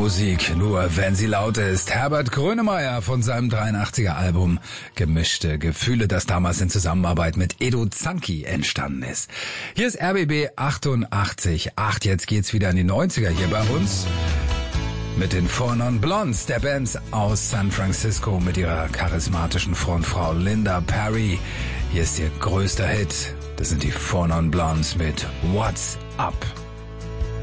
Musik, nur wenn sie laut ist. Herbert Grönemeyer von seinem 83er Album Gemischte Gefühle, das damals in Zusammenarbeit mit Edo Zanki entstanden ist. Hier ist RBB 88.8. Jetzt geht's wieder in die 90er hier bei uns. Mit den Four Non Blondes, der Band aus San Francisco mit ihrer charismatischen Frontfrau Linda Perry. Hier ist ihr größter Hit. Das sind die Four Non Blondes mit What's Up.